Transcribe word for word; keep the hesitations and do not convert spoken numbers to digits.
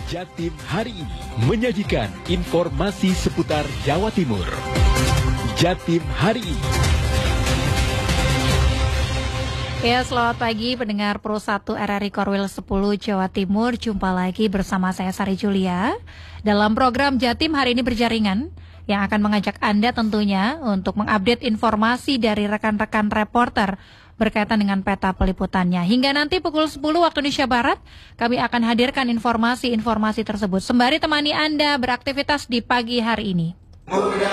Jatim hari ini menyajikan informasi seputar Jawa Timur. Jatim hari ini. Ya, selamat pagi pendengar Pro satu R R I Korwil sepuluh Jawa Timur. Jumpa lagi bersama saya Sari Julia dalam program Jatim hari ini berjaringan yang akan mengajak Anda tentunya untuk mengupdate informasi dari rekan-rekan reporter berkaitan dengan peta peliputannya. Hingga nanti pukul sepuluh waktu Indonesia Barat, kami akan hadirkan informasi-informasi tersebut sembari temani Anda beraktivitas di pagi hari ini.